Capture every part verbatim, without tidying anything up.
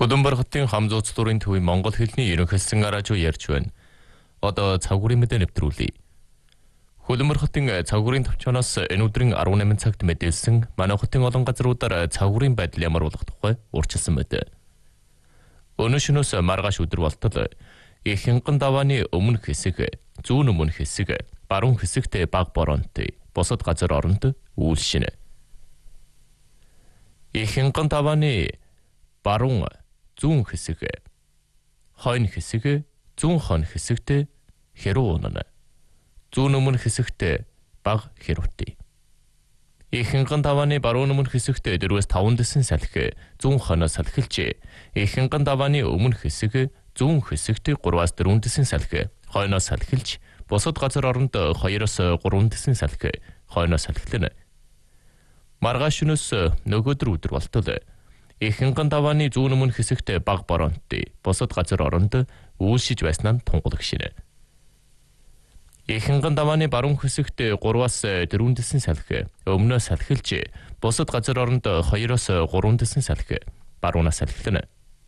Хөдөнбөр хотын хамзууцлуурын төвийн монгол хэлний ерөнхийлсөн араажуу ярьж байна. Одоо цагуурын мэдээ нэвтрүүлье. Хөдөнбөр хотын цагуурын төвчнөөс энэ өдрийн арван найман цагт мэдээлсэн манай хотын олон газруудаар цагуурын байдал ямар болох тухай урьдчилсан байдаг. Өнөө шөнөөс маргааш өдөр болтол их хянган давааны өмнөх хэсэг, зүүн өмнөх хэсэг, баруун хэсэгт баг боронтой босод газар оронд үйлшинэ. Их хянган давааны баруун зүүн хэсэг, хойно хэсэг, зүүн хойно хэсэгт хэрүү унана. Зүүн өмнөх хэсэгт баг хэрүүтэй. Их хянган давааны баруун өмнөх хэсэгт дөрвөөс таван дэсэн салхи, зүүн хойноос салхилж, их хянган давааны өмнөх хэсэг, зүүн хэсэгт гураваас дөрвөн дэсэн салхи, хойноос салхилж, бусад газар оронд хоёроос гурван дэсэн салхи, хойноос салхилна. Маргааш шөнөөс нөгөөдөр өдөр болтол их хянган давааны зүүн өмнөх хэсэгт баг боронтой бусад газар оронд үйлшиж байснаа тунгалаг шинэ. Их хянган давааны баруун хэсэгт гураваас дөрвөн дэсэн салхи, өмнөөс салхилж, бусад газар оронд хоёроос гурван дэсэн салхи, баруунаас салхилна.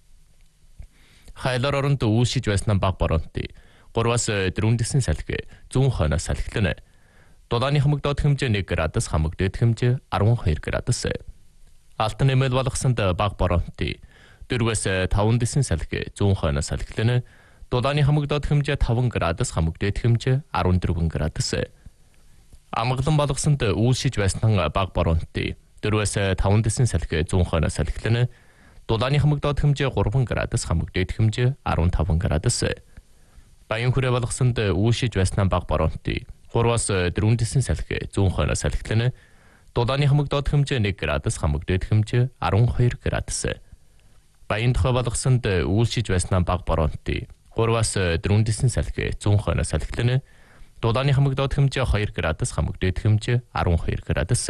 Хайлар оронд үйлшиж байснаа баг боронтой гураваас дөрвөн дэсэн салхи, зүүн хойноос салхилна. Дулааны хамагдаад хэмжээ нэг градус, хамагдаад хэмжээ арван хоёр градус. Алтан нэмэл болгосонд баг боронтой дөрвөөс таван дэсэн салхи, зүүн хойноос салхилна. Дулааны хамагдаад хэмжээ таван градус, хамагдаад хэмжээ арван дөрвөн градус. Амгалан болгосонд үйлшиж байснаа баг боронтой дөрвөөс таван дэсэн салхи, зүүн хойноос салхилна. Дулааны хамагдаад хэмжээ гурван градус, хамагдаад хэмжээ арван таван градус. Баян хүрээ болгосонд үйлшиж байснаа баг боронтой гураваас дөрвөн дэсэн салхи, зүүн хойноос салхилна. Дулааны хамагдаад хэмжээ нэг градус, хамагдаад хэмжээ арван хоёр градус. Баян тухай болгосонд үйлшиж байснаа баг боронтой гураваас дөрвөн дэсэн салхи, зүүн хойноос салхилна. Дулааны хамагдаад хэмжээ хоёр градус, хамагдаад хэмжээ арван хоёр градус.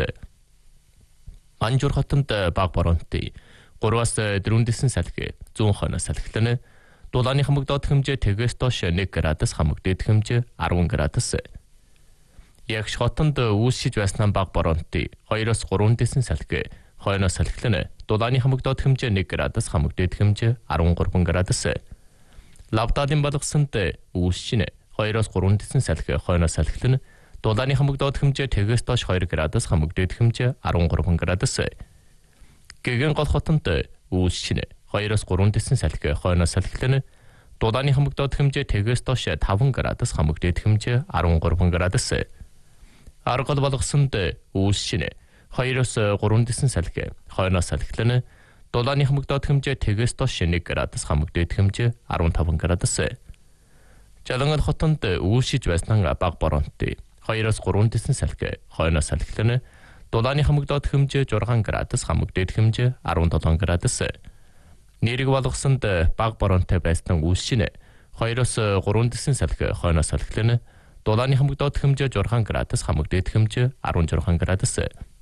Манжуур хотод баг боронтой гураваас дөрвөн дэсэн салхи, зүүн хойноос салхилна. Дулааны хамагдаад хэмжээ тэгээс доош нэг градус, хамагдаад хэмжээ арван градус. Ягш хотод үйлшиж байснаа баг боронтой хоёроос гурван дэсэн салхи, хойноос салхилна. Дулааны хамагдаад хэмжээ нэг градус, хамагдаад хэмжээ арван гурван градус. Лавдалын болгосонд үйлшинэ хоёроос гурван дэсэн салхи, хойноос салхилна. Дулааны хамагдаад хэмжээ тэгээс доош хоёр градус, хамагдаад хэмжээ арван гурван градус. Гэгэн гол хотод үйлшинэ хоёроос гурван дэсэн салхи, хойноос салхилна. Дулааны хамагдаад хэмжээ тэгээс доош таван градус, хамагдаад хэмжээ арван гурван градус. Аргал болгосонд үйлшинэ хоёроос гурван дэсэн салхи, хойноос салхилна. Дулааны хамагдаад хэмжээ тэгээс доош нэг градус, хамагдаад хэмжээ арван таван градус. Жалангал хотод үйлшиж байснаа баг боронтой хоёроос гурван дэсэн салхи, хойноос салхилна. Дулааны хамагдаад хэмжээ зургаан градус, хамагдаад хэмжээ арван долоон градус. Нэрэг болгосонд баг боронтой байснаа үйлшинэ хоёроос гурван дэсэн салхи, хойноос салхилна. Дулааны хамагдаад хэмжээ зургаан градус, хамагдаад хэмжээ арван зургаан градус.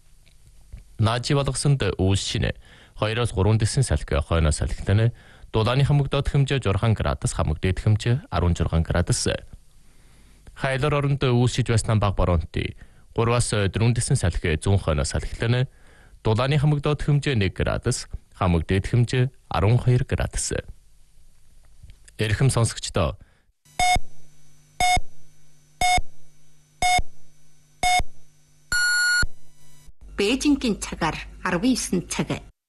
Наажи болгосонд үйлшинэ хоёроос гурван дэсэн салхи, хойноос салхилна. Дулааны хамагдаад хэмжээ зургаан градус, хамагдаад хэмжээ арван зургаан градус. Хайлар оронд үйлшиж байснаа баг боронтой гураваас дөрвөн дэсэн салхи, зүүн хойноос салхилна. Дулааны хамагдаад хэмжээ нэг градус, хамагдаад хэмжээ арван хоёр градус. Эрхэм сонсогчдоо Бээжингийн цагаар арван есөн цаг.